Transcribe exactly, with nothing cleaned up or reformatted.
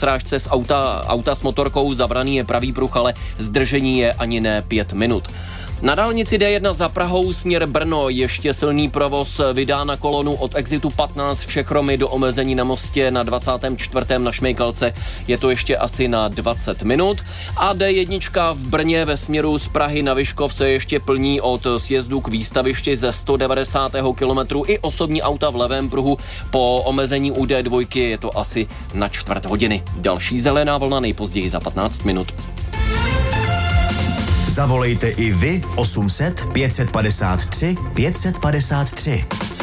srážce z auta, auta s motorkou, zabraný je pravý pruh, ale zdržení je ani ne pět minut. Na dálnici D jedna za Prahou směr Brno ještě silný provoz, vydá na kolonu od exitu patnáct v Čechromy do omezení na mostě na dvacátém čtvrtém na Šmejkalce. Je to ještě asi na dvacet minut. A D jedna v Brně ve směru z Prahy na Vyškov se ještě plní od sjezdu k výstavišti ze sto devadesátého kilometru i osobní auta v levém pruhu. Po omezení u D dva je to asi na čtvrt hodiny. Další zelená vlna nejpozději za patnáct minut. Zavolejte i vy osm set pět set padesát tři pět set padesát tři.